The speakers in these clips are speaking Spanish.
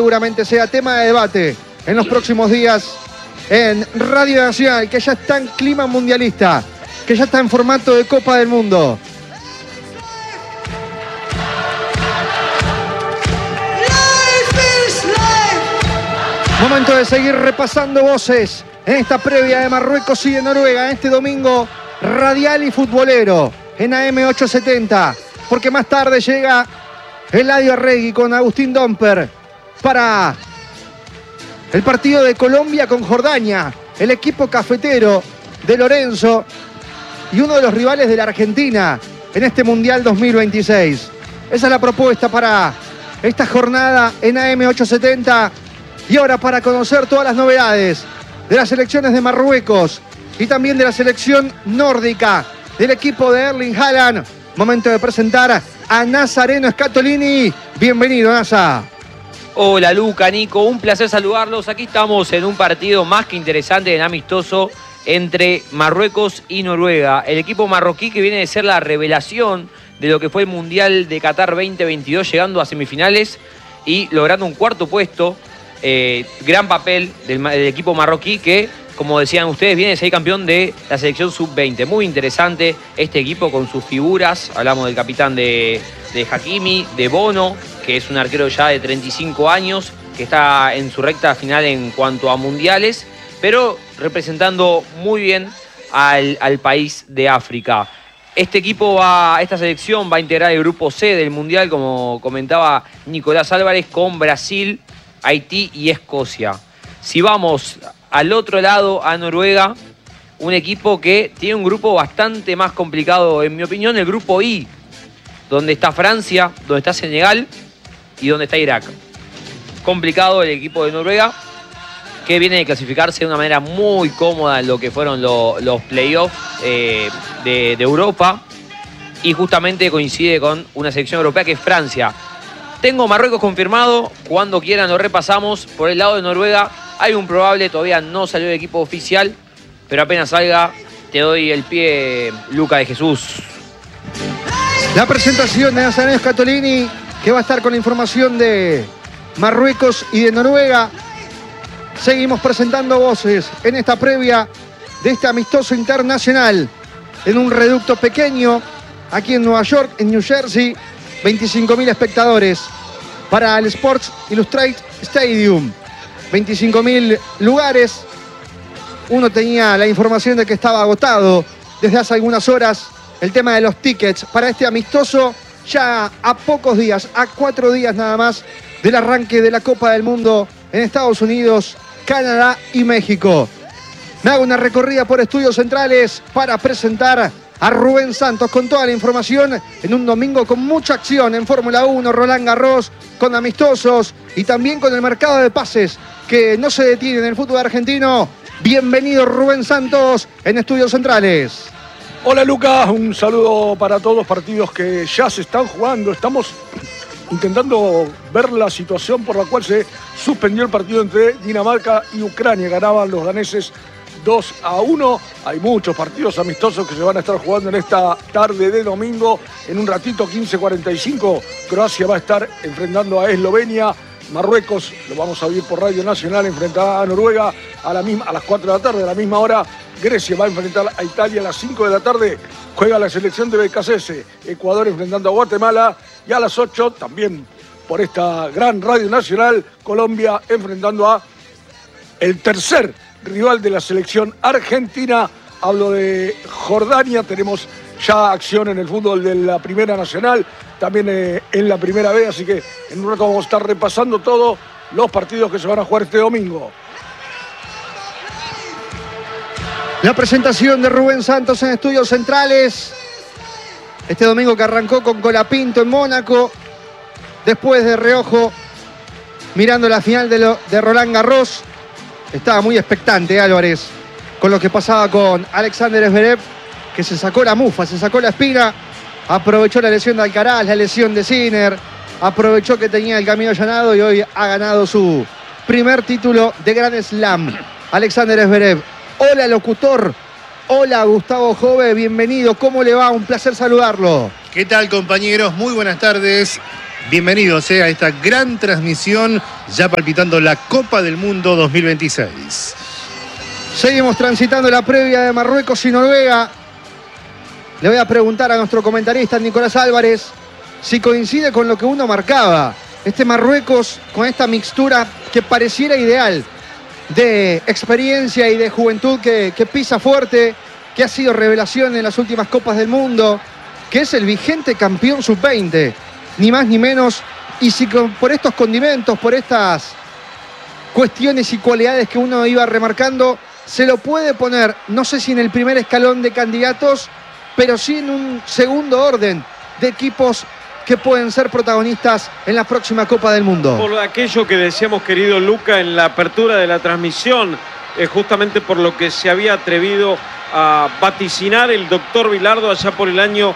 seguramente sea tema de debate en los próximos días en Radio Nacional, que ya está en clima mundialista, que ya está en formato de Copa del Mundo. Momento de seguir repasando voces en esta previa de Marruecos y de Noruega, en este domingo radial y futbolero en AM870, porque más tarde llega Eladio Arregui con Agustín Domper para el partido de Colombia con Jordania, el equipo cafetero de Lorenzo y uno de los rivales de la Argentina en este Mundial 2026. Esa es la propuesta para esta jornada en AM870. Y ahora, para conocer todas las novedades de las selecciones de Marruecos y también de la selección nórdica del equipo de Erling Haaland, momento de presentar a Nazareno Scatolini. Bienvenido, Nasa. Hola, Luca, Nico, un placer saludarlos. Aquí estamos en un partido más que interesante, en amistoso, entre Marruecos y Noruega. El equipo marroquí, que viene de ser la revelación de lo que fue el Mundial de Qatar 2022, llegando a semifinales y logrando un cuarto puesto. Gran papel del equipo marroquí, que, como decían ustedes, viene de ser campeón de la selección sub-20. Muy interesante este equipo con sus figuras. Hablamos del capitán de Hakimi, de Bono, que es un arquero ya de 35 años, que está en su recta final en cuanto a mundiales, pero representando muy bien al país de África. Esta selección va a integrar el grupo C del Mundial, como comentaba Nicolás Álvarez, con Brasil, Haití y Escocia. Si vamos al otro lado, a Noruega, un equipo que tiene un grupo bastante más complicado, en mi opinión, el grupo I, donde está Francia, donde está Senegal y donde está Irak. Complicado el equipo de Noruega, que viene de clasificarse de una manera muy cómoda en lo que fueron los playoffs de Europa, y justamente coincide con una selección europea que es Francia. Tengo Marruecos confirmado, cuando quieran lo repasamos. Por el lado de Noruega hay un probable, todavía no salió el equipo oficial, pero apenas salga te doy el pie, Luca de Jesús. La presentación de Nazareno Scatolini, que va a estar con la información de Marruecos y de Noruega. Seguimos presentando voces en esta previa de este amistoso internacional en un reducto pequeño aquí en Nueva York, en New Jersey. 25.000 espectadores para el Sports Illustrated Stadium. 25.000 lugares. Uno tenía la información de que estaba agotado desde hace algunas horas el tema de los tickets para este amistoso, ya a pocos días, a 4 días nada más del arranque de la Copa del Mundo en Estados Unidos, Canadá y México. Me hago una recorrida por Estudios Centrales para presentar a Rubén Santos con toda la información en un domingo con mucha acción en Fórmula 1, Roland Garros, con amistosos y también con el mercado de pases que no se detiene en el fútbol argentino. Bienvenido, Rubén Santos, en Estudios Centrales. Hola, Lucas, un saludo para todos los partidos que ya se están jugando. Estamos intentando ver la situación por la cual se suspendió el partido entre Dinamarca y Ucrania. Ganaban los daneses 2-1. Hay muchos partidos amistosos que se van a estar jugando en esta tarde de domingo. En un ratito, 15:45, Croacia va a estar enfrentando a Eslovenia. Marruecos, lo vamos a ver por Radio Nacional, enfrentará a Noruega a las 4 de la tarde. A la misma hora, Grecia va a enfrentar a Italia a las 5 de la tarde. Juega la selección de BKCS. Ecuador enfrentando a Guatemala. Y a las 8, también por esta gran Radio Nacional, Colombia enfrentando a el tercer rival de la selección argentina. Hablo de Jordania. Tenemos ya acción en el fútbol de la Primera Nacional, también en la Primera B, así que en un rato vamos a estar repasando todos los partidos que se van a jugar este domingo. La presentación de Rubén Santos en Estudios Centrales. Este domingo que arrancó con Colapinto en Mónaco, después de reojo, mirando la final de Roland Garros. Estaba muy expectante Álvarez con lo que pasaba con Alexander Zverev, que se sacó la mufa, se sacó la espina, aprovechó la lesión de Alcaraz, la lesión de Sinner, aprovechó que tenía el camino allanado y hoy ha ganado su primer título de Grand Slam. Alexander Zverev. Hola, locutor. Hola, Gustavo Jove, bienvenido. ¿Cómo le va? Un placer saludarlo. ¿Qué tal, compañeros? Muy buenas tardes. Bienvenidos a esta gran transmisión, ya palpitando la Copa del Mundo 2026. Seguimos transitando la previa de Marruecos y Noruega. Le voy a preguntar a nuestro comentarista Nicolás Álvarez si coincide con lo que uno marcaba. Este Marruecos con esta mixtura que pareciera ideal de experiencia y de juventud que pisa fuerte, que ha sido revelación en las últimas Copas del Mundo, que es el vigente campeón sub-20, ni más ni menos. Y si por estos condimentos, por estas cuestiones y cualidades que uno iba remarcando, se lo puede poner, no sé si en el primer escalón de candidatos, pero sí en un segundo orden de equipos que pueden ser protagonistas en la próxima Copa del Mundo. Por aquello que decíamos, querido Luca, en la apertura de la transmisión, justamente por lo que se había atrevido a vaticinar el doctor Bilardo allá por el año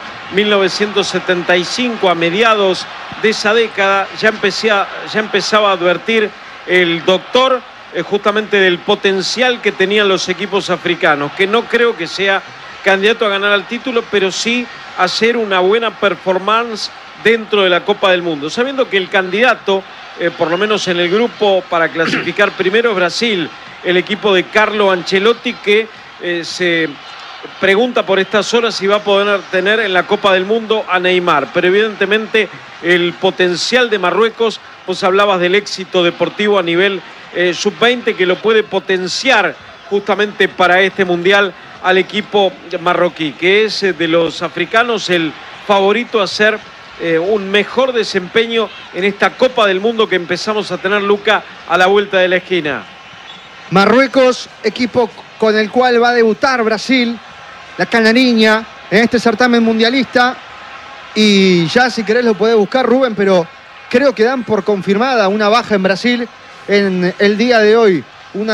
1975, a mediados de esa década, ya empezaba a advertir el doctor justamente del potencial que tenían los equipos africanos, que no creo que sea candidato a ganar al título, pero sí a hacer una buena performance dentro de la Copa del Mundo, sabiendo que el candidato, por lo menos en el grupo para clasificar primero, es Brasil, el equipo de Carlo Ancelotti, que se pregunta por estas horas si va a poder tener en la Copa del Mundo a Neymar, pero evidentemente el potencial de Marruecos, vos hablabas del éxito deportivo a nivel sub-20, que lo puede potenciar justamente para este Mundial al equipo marroquí, que es de los africanos el favorito a ser un mejor desempeño en esta Copa del Mundo que empezamos a tener, Luca, a la vuelta de la esquina. Marruecos, equipo con el cual va a debutar Brasil, la canariña, en este certamen mundialista. Y ya si querés lo podés buscar, Rubén, pero creo que dan por confirmada una baja en Brasil en el día de hoy.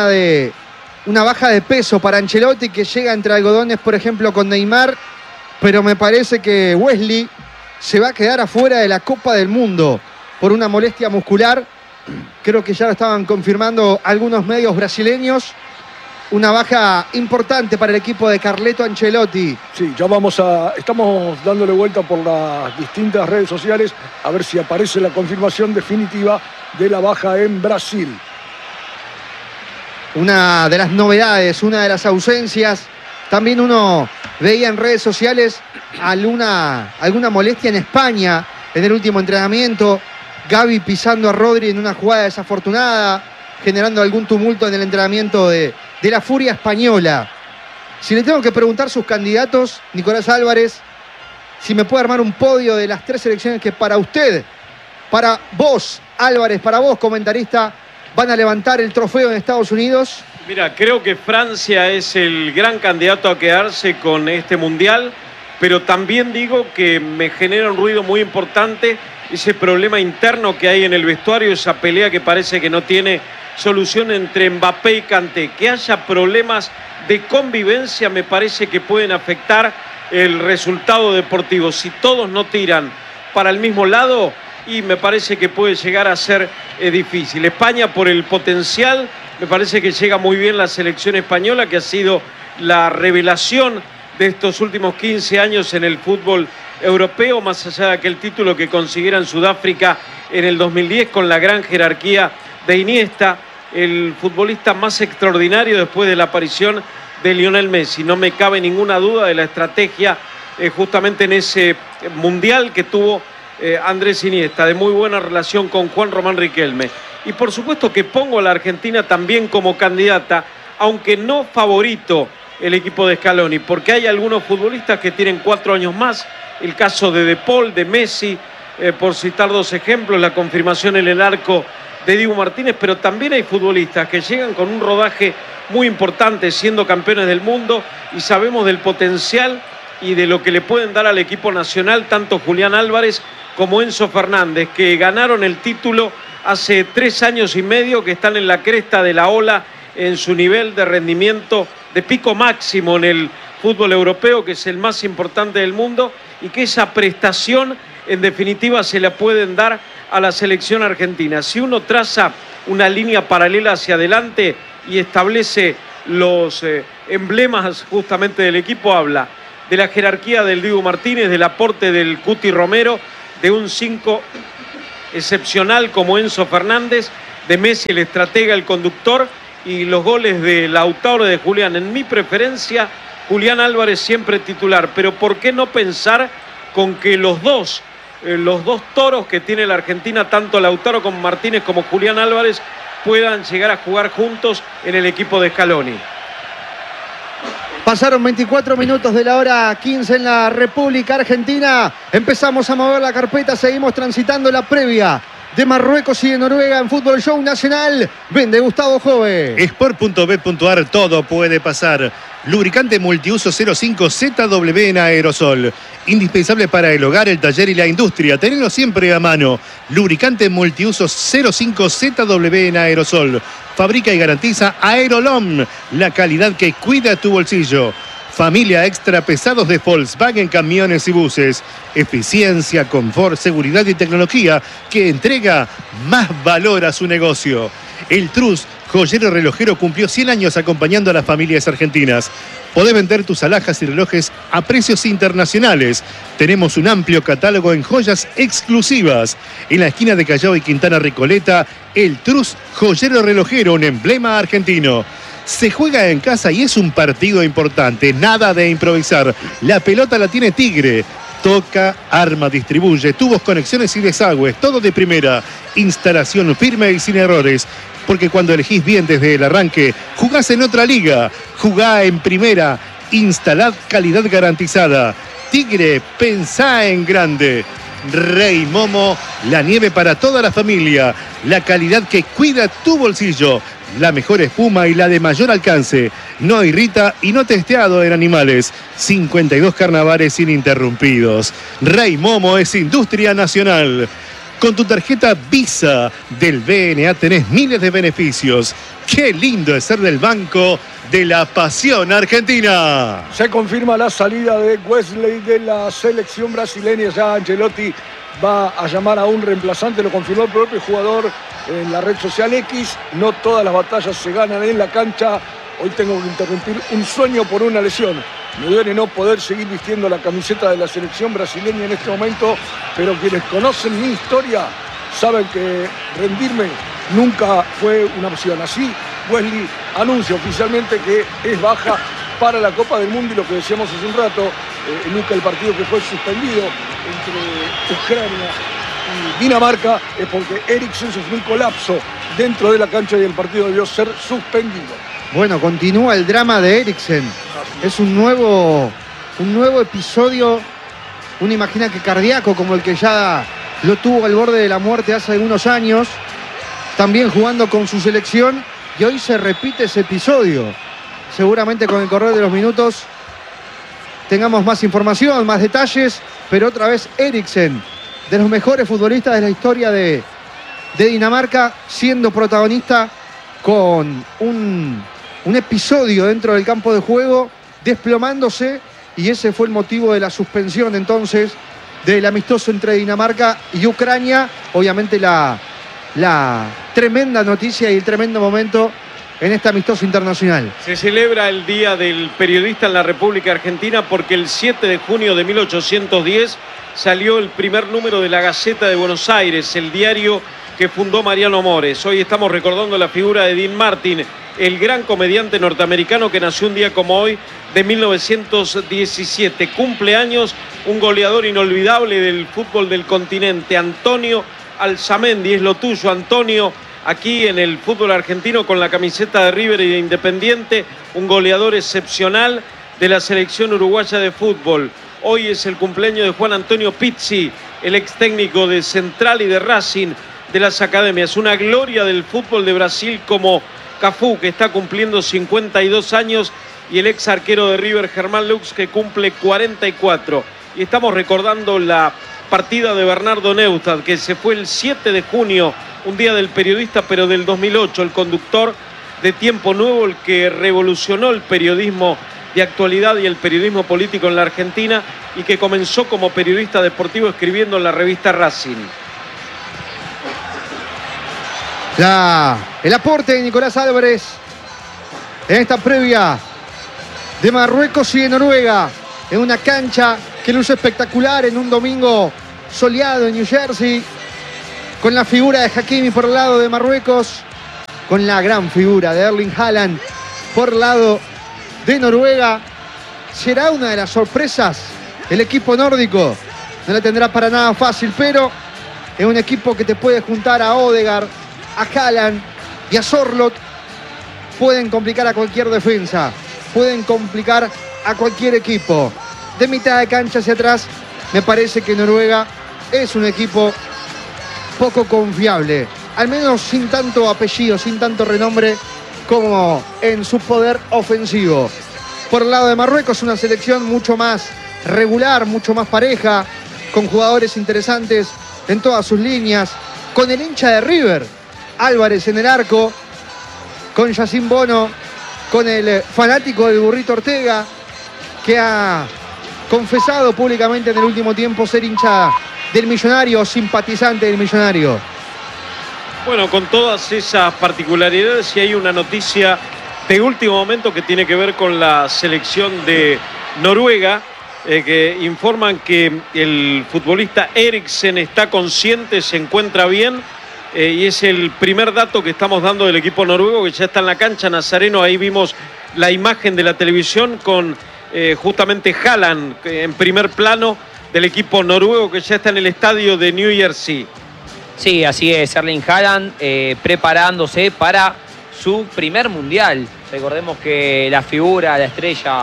Una baja de peso para Ancelotti, que llega entre algodones, por ejemplo, con Neymar, pero me parece que Wesley se va a quedar afuera de la Copa del Mundo por una molestia muscular. Creo que ya lo estaban confirmando algunos medios brasileños. Una baja importante para el equipo de Carleto Ancelotti. Sí, ya estamos dándole vuelta por las distintas redes sociales a ver si aparece la confirmación definitiva de la baja en Brasil. Una de las novedades, una de las ausencias. También uno veía en redes sociales alguna molestia en España en el último entrenamiento. Gavi pisando a Rodri en una jugada desafortunada, generando algún tumulto en el entrenamiento de la Furia española. Si le tengo que preguntar sus candidatos, Nicolás Álvarez, si me puede armar un podio de las 3 selecciones que para usted, para vos, Álvarez, para vos, comentarista, van a levantar el trofeo en Estados Unidos. Mira, creo que Francia es el gran candidato a quedarse con este Mundial, pero también digo que me genera un ruido muy importante ese problema interno que hay en el vestuario, esa pelea que parece que no tiene solución entre Mbappé y Kanté. Que haya problemas de convivencia me parece que pueden afectar el resultado deportivo. Si todos no tiran para el mismo lado, y me parece que puede llegar a ser difícil. España, por el potencial, me parece que llega muy bien la selección española, que ha sido la revelación de estos últimos 15 años en el fútbol europeo, más allá de aquel título que consiguiera en Sudáfrica en el 2010 con la gran jerarquía de Iniesta, el futbolista más extraordinario después de la aparición de Lionel Messi. No me cabe ninguna duda de la estrategia justamente en ese mundial que tuvo Andrés Iniesta, de muy buena relación con Juan Román Riquelme. Y por supuesto que pongo a la Argentina también como candidata, aunque no favorito el equipo de Scaloni, porque hay algunos futbolistas que tienen 4 años más, el caso de Paul, de Messi, por citar 2 ejemplos, la confirmación en el arco de Dibu Martínez, pero también hay futbolistas que llegan con un rodaje muy importante, siendo campeones del mundo, y sabemos del potencial y de lo que le pueden dar al equipo nacional, tanto Julián Álvarez como Enzo Fernández, que ganaron el título hace 3 años y medio, que están en la cresta de la ola en su nivel de rendimiento de pico máximo en el fútbol europeo, que es el más importante del mundo, y que esa prestación en definitiva se la pueden dar a la selección argentina. Si uno traza una línea paralela hacia adelante y establece los emblemas justamente del equipo, habla de la jerarquía del Dibu Martínez, del aporte del Cuti Romero, de un 5 excepcional como Enzo Fernández, de Messi el estratega, el conductor, y los goles de Lautaro y de Julián. En mi preferencia, Julián Álvarez siempre titular, pero ¿por qué no pensar con que los dos toros que tiene la Argentina, tanto Lautaro como Martínez como Julián Álvarez, puedan llegar a jugar juntos en el equipo de Scaloni? Pasaron 24 minutos de la hora 15 en la República Argentina. Empezamos a mover la carpeta, seguimos transitando la previa de Marruecos y de Noruega en Fútbol Show Nacional. Vende Gustavo Jove. Sport.bet.ar, todo puede pasar. Lubricante multiuso 05 ZW en aerosol. Indispensable para el hogar, el taller y la industria. Tenelo siempre a mano. Lubricante multiuso 05 ZW en aerosol. Fabrica y garantiza Aerolom, la calidad que cuida tu bolsillo. Familia extra pesados de Volkswagen Camiones y Buses. Eficiencia, confort, seguridad y tecnología que entrega más valor a su negocio. El Trus, joyero relojero, cumplió 100 años acompañando a las familias argentinas. Podés vender tus alhajas y relojes a precios internacionales. Tenemos un amplio catálogo en joyas exclusivas. En la esquina de Callao y Quintana Recoleta, el Trus, joyero relojero, un emblema argentino. Se juega en casa y es un partido importante, nada de improvisar. La pelota la tiene Tigre. Toca, arma, distribuye, tubos, conexiones y desagües, todo de primera. Instalación firme y sin errores. Porque cuando elegís bien desde el arranque, jugás en otra liga. Jugá en primera. Instalad calidad garantizada. Tigre, pensá en grande. Rey Momo, la nieve para toda la familia. La calidad que cuida tu bolsillo. La mejor espuma y la de mayor alcance. No irrita y no testeado en animales. 52 carnavales ininterrumpidos. Rey Momo es industria nacional. Con tu tarjeta Visa del BNA tenés miles de beneficios. Qué lindo es ser del Banco de la Pasión Argentina. Se confirma la salida de Wesley de la selección brasileña. Ya Ancelotti va a llamar a un reemplazante, lo confirmó el propio jugador en la red social X. No todas las batallas se ganan en la cancha. Hoy tengo que interrumpir un sueño por una lesión. Me duele no poder seguir vistiendo la camiseta de la selección brasileña en este momento, pero quienes conocen mi historia saben que rendirme nunca fue una opción. Así, Wesley anuncia oficialmente que es baja para la Copa del Mundo, y lo que decíamos hace un rato, Luca, el partido que fue suspendido entre Ucrania y Dinamarca es porque Eriksen sufrió un colapso dentro de la cancha y el partido debió ser suspendido. Bueno, continúa el drama de Eriksen. Es un nuevo episodio, uno imagina que cardíaco, como el que ya lo tuvo al borde de la muerte hace algunos años, también jugando con su selección, y hoy se repite ese episodio. Seguramente con el correr de los minutos tengamos más información, más detalles, pero otra vez Eriksen, de los mejores futbolistas de la historia de Dinamarca, siendo protagonista con un episodio dentro del campo de juego, desplomándose, y ese fue el motivo de la suspensión entonces del amistoso entre Dinamarca y Ucrania. Obviamente la tremenda noticia y el tremendo momento en este amistoso internacional. Se celebra el Día del Periodista en la República Argentina porque el 7 de junio de 1810 salió el primer número de la Gaceta de Buenos Aires, el diario que fundó Mariano Mores. Hoy estamos recordando la figura de Dean Martin, el gran comediante norteamericano que nació un día como hoy de 1917. Cumpleaños un goleador inolvidable del fútbol del continente, Antonio Alzamendi. Es lo tuyo, Antonio, aquí en el fútbol argentino con la camiseta de River y de Independiente, un goleador excepcional de la selección uruguaya de fútbol. Hoy es el cumpleaños de Juan Antonio Pizzi, el ex técnico de Central y de Racing, de las academias. Una gloria del fútbol de Brasil como Cafú, que está cumpliendo 52 años, y el ex arquero de River, Germán Lux, que cumple 44. Y estamos recordando la partida de Bernardo Neustadt, que se fue el 7 de junio, un día del periodista, pero del 2008, el conductor de Tiempo Nuevo, el que revolucionó el periodismo de actualidad y el periodismo político en la Argentina, y que comenzó como periodista deportivo escribiendo en la revista Racing. El aporte de Nicolás Álvarez en esta previa de Marruecos y de Noruega, en una cancha que luce espectacular en un domingo soleado en New Jersey. con la figura de Hakimi por el lado de Marruecos, con la gran figura de Erling Haaland por el lado de Noruega. ¿Será una de las sorpresas el equipo nórdico? No la tendrá para nada fácil, pero es un equipo que te puede juntar a Odegaard, a Haaland y a Sorloth. Pueden complicar a cualquier defensa, pueden complicar a cualquier equipo. De mitad de cancha hacia atrás, me parece que Noruega es un equipo poco confiable, al menos sin tanto apellido, sin tanto renombre como en su poder ofensivo. Por el lado de Marruecos, una selección mucho más regular, mucho más pareja, con jugadores interesantes en todas sus líneas, con el hincha de River, Álvarez en el arco, con Yacine Bono, con el fanático del Burrito Ortega, que ha confesado públicamente en el último tiempo ser hincha del Millonario, simpatizante del Millonario. Bueno, con todas esas particularidades, y hay una noticia de último momento que tiene que ver con la selección de Noruega, que informan que el futbolista Eriksen está consciente, se encuentra bien, y es el primer dato que estamos dando del equipo noruego, que ya está en la cancha. Nazareno, ahí vimos la imagen de la televisión con justamente Haaland en primer plano del equipo noruego, que ya está en el estadio de New Jersey. Sí, así es, Erling Haaland preparándose para su primer mundial. Recordemos que la figura, la estrella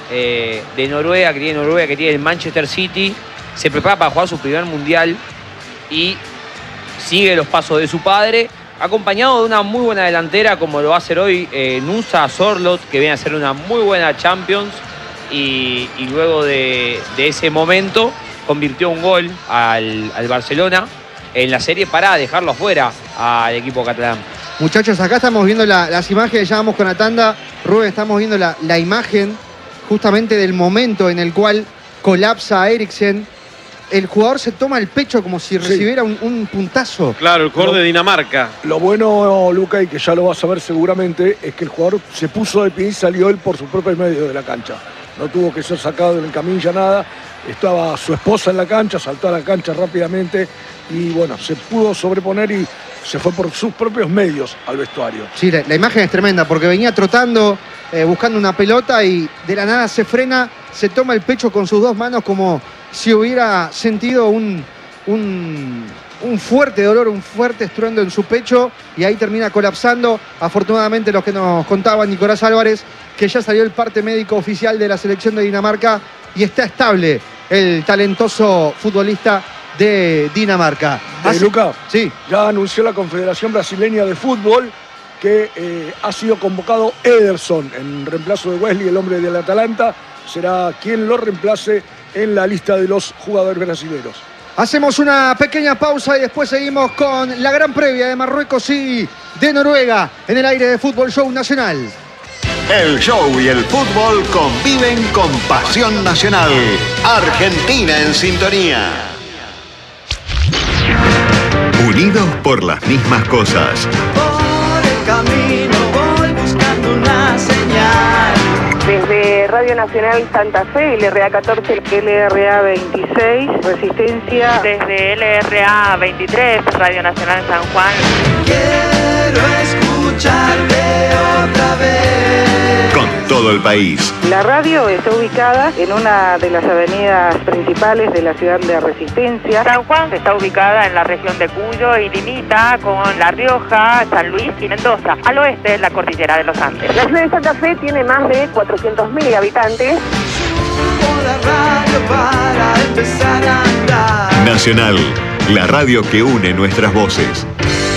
de Noruega, que tiene el Manchester City, se prepara para jugar su primer mundial y sigue los pasos de su padre, acompañado de una muy buena delantera, como lo va a hacer hoy Nusa Sorloth, que viene a ser una muy buena Champions, y luego de ese momento convirtió un gol al Barcelona en la serie para dejarlo afuera al equipo catalán. Muchachos, acá estamos viendo las imágenes, ya vamos con la tanda. Rubén, estamos viendo la imagen justamente del momento en el cual colapsa Eriksen. El jugador se toma el pecho como si recibiera un puntazo. Claro, el jugador de Dinamarca. Lo bueno, Luca, y que ya lo vas a ver seguramente, es que el jugador se puso de pie y salió él por sus propios medios de la cancha. No tuvo que ser sacado en camilla, nada. Estaba su esposa en la cancha, saltó a la cancha rápidamente y bueno, se pudo sobreponer y se fue por sus propios medios al vestuario. Sí, la imagen es tremenda porque venía trotando, buscando una pelota y de la nada se frena, se toma el pecho con sus dos manos como si hubiera sentido un fuerte dolor, un fuerte estruendo en su pecho, y ahí termina colapsando. Afortunadamente, los que nos contaba Nicolás Álvarez, que ya salió el parte médico oficial de la selección de Dinamarca y está estable el talentoso futbolista de Dinamarca. Luca, sí, ya anunció la Confederación Brasileña de Fútbol que ha sido convocado Ederson en reemplazo de Wesley, el hombre del Atalanta. Será quien lo reemplace en la lista de los jugadores brasileños. Hacemos una pequeña pausa y después seguimos con la gran previa de Marruecos y de Noruega en el aire de Fútbol Show Nacional. El show y el fútbol conviven con pasión nacional. Argentina en sintonía. Unidos por las mismas cosas. Por el camino voy buscando una señal. Desde Radio Nacional Santa Fe, LRA 14, LRA 26, Resistencia. Desde LRA 23, Radio Nacional San Juan. Quiero escucharte otra vez. Con todo el país. La radio está ubicada en una de las avenidas principales de la ciudad de Resistencia. San Juan está ubicada en la región de Cuyo y limita con La Rioja, San Luis y Mendoza. Al oeste, la cordillera de los Andes. La ciudad de Santa Fe tiene más de 400.000 habitantes. Subo la radio para empezar a andar. Nacional, la radio que une nuestras voces.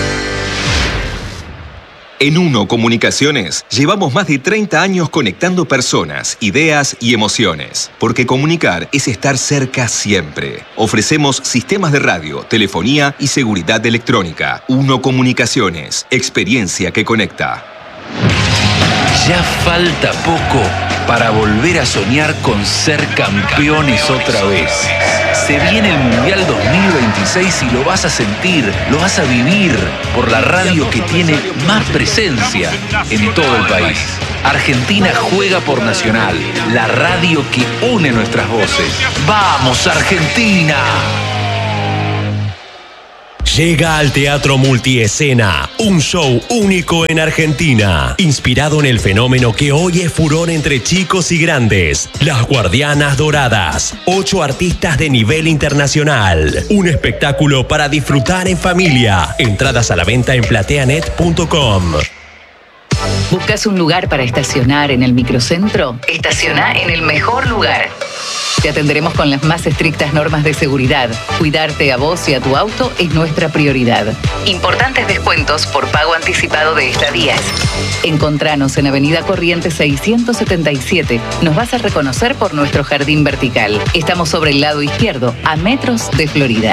En Uno Comunicaciones llevamos más de 30 años conectando personas, ideas y emociones. Porque comunicar es estar cerca siempre. Ofrecemos sistemas de radio, telefonía y seguridad electrónica. Uno Comunicaciones, experiencia que conecta. Ya falta poco para volver a soñar con ser campeones otra vez. Se viene el Mundial 2026 y lo vas a sentir, lo vas a vivir por la radio que tiene más presencia en todo el país. Argentina juega por Nacional, la radio que une nuestras voces. ¡Vamos, Argentina! Llega al Teatro Multiescena, un show único en Argentina, inspirado en el fenómeno que hoy es furor entre chicos y grandes, Las Guardianas Doradas. 8 artistas de nivel internacional. Un espectáculo para disfrutar en familia. Entradas a la venta en plateanet.com. ¿Buscas un lugar para estacionar en el microcentro? Estaciona en el mejor lugar. Te atenderemos con las más estrictas normas de seguridad. Cuidarte a vos y a tu auto es nuestra prioridad. Importantes descuentos por pago anticipado de estadías. Encontranos en Avenida Corrientes 677. Nos vas a reconocer por nuestro jardín vertical. Estamos sobre el lado izquierdo, a metros de Florida.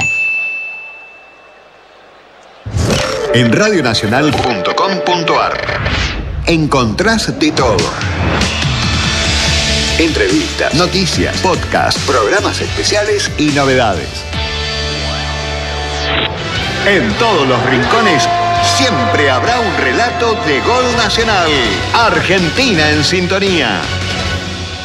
En radionacional.com.ar encontrás de todo. Entrevistas, noticias, podcasts, programas especiales y novedades. En todos los rincones siempre habrá un relato de Gol Nacional. Argentina en sintonía.